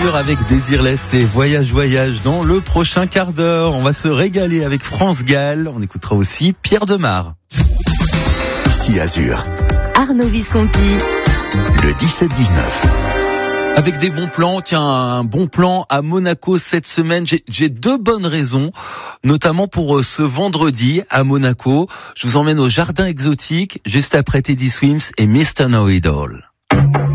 Azur avec Désirless et Voyage dans le prochain quart d'heure. On va se régaler avec France Gall. On écoutera aussi Pierre Demar. Ici Azur. Arnaud Visconti. Le 17-19. Avec des bons plans, tiens, un bon plan à Monaco cette semaine. J'ai deux bonnes raisons, notamment pour ce vendredi à Monaco. Je vous emmène au jardin exotique, juste après Teddy Swims et Mr. Know It All.